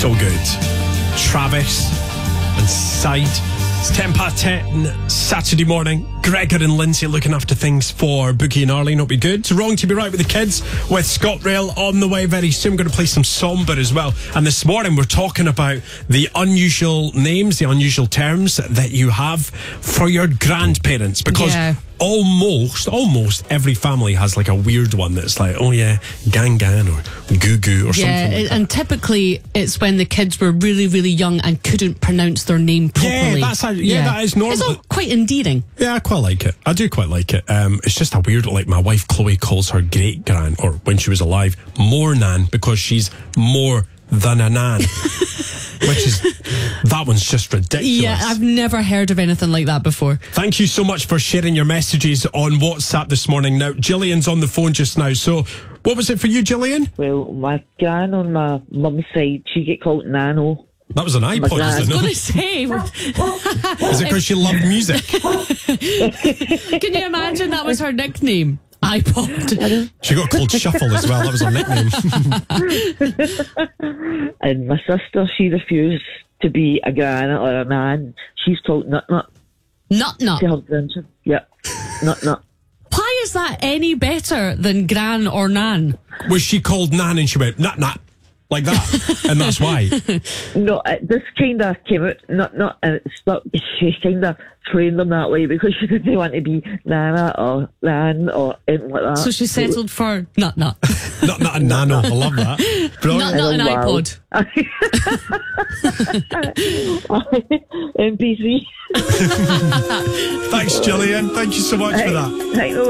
So good. Travis and Side. It's 10:10 Saturday morning. Gregor and Lindsay looking after things for Boogie and Arlene. Hope you're good. Wrong to be right with the kids with ScotRail on the way very soon. We're going to play some Somber as well. And this morning we're talking about the unusual names, the unusual terms that you have for your grandparents. Because almost every family has like a weird one that's like, oh yeah, Gan or Goo Goo or something like that. And typically it's when the kids were really, really young and couldn't pronounce their name properly. That is normal. It's all quite endearing. Yeah, I quite like it. I do quite like it. It's just a weird, like my wife Chloe calls her great gran, or when she was alive, more nan, because she's more than a nan. Which is, that one's just ridiculous. Yeah, I've never heard of anything like that before. Thank you so much for sharing your messages on WhatsApp this morning. Now, Gillian's on the phone just now. So, what was it for you, Gillian? Well, my gran on my mum's side, she get called Nano. That was an iPod, I was isn't going it? to say... Is it because she loved music? Can you imagine that was her nickname? iPod. She got called Shuffle as well. That was her nickname. And my sister, she refused to be a gran or a nan. She's called Nut Nut. Nut Nut. To her grandson. Yep. Nut Nut. Why is that any better than gran or nan? Was she called Nan and she went, Nut Nut? Like that, and that's why. No, this kind of came out, not, and it stuck. She kind of trained them that way because she didn't want to be Nana or Nan or anything like that. So she settled for Nut Nut. Nut Nut and Nano, I love that. Brilliant. Nut Nut and iPod. NPC. Thanks, Gillian. Thank you so much for that.